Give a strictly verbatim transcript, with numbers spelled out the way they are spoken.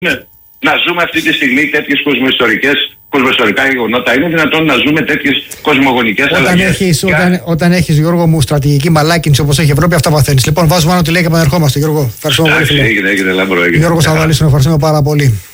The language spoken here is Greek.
Ναι. Να ζούμε αυτή τη στιγμή τέτοιες κοσμοϊστορικές, κοσμοϊστορικά γεγονότα. Είναι δυνατόν να ζούμε τέτοιες κοσμογονικές αλλαγές. Έχεις, όταν, όταν έχεις, Γιώργο μου, στρατηγική μαλάκινση όπως έχει η Ευρώπη, αυτά παθαίνεις. Λοιπόν, βάζουμε πάνω τι λέει και επανερχόμαστε, Γιώργο. Ευχαριστούμε πολύ. Έγινε, έγινε, Λάμπρο, έγινε. Γιώργο Σαββαλής, τον ευχαριστούμε πάρα πολύ.